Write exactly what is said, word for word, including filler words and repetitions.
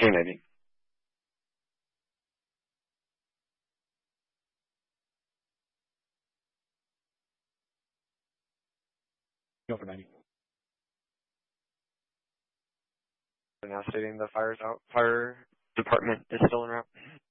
ninety. Go for ninety. They're now stating the fire's out. Fire department is still en route.